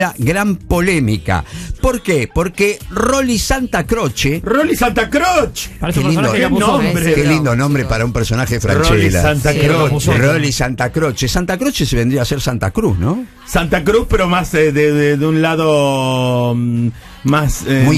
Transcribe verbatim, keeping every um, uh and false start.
gran polémica. ¿Por qué? Porque Rolly Santa Croce. Rolly Santa Croce. Qué lindo, qué nombre. Qué lindo nombre para un personaje de Rolly Franchella. Santa Croce. Rolly Santa Croce. Santa Croce se vendría a ser Santa Cruz, ¿no? Santa Cruz, pero más eh, de, de, de un lado mm, más... Eh, Muy